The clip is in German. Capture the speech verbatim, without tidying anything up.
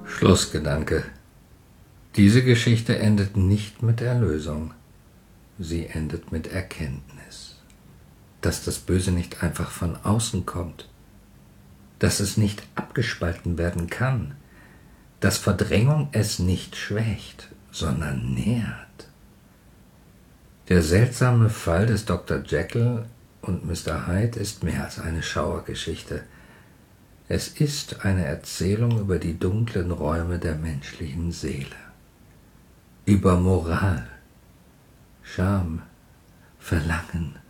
Schlussgedanke. Diese Geschichte endet nicht mit Erlösung. Sie endet mit Erkenntnis, dass das Böse nicht einfach von außen kommt, dass es nicht abgespalten werden kann, dass Verdrängung es nicht schwächt, sondern nährt. Der seltsame Fall des Doktor Jekyll und Mister Hyde ist mehr als eine Schauergeschichte. Es ist eine Erzählung über die dunklen Räume der menschlichen Seele, über Moral, Scham, Verlangen,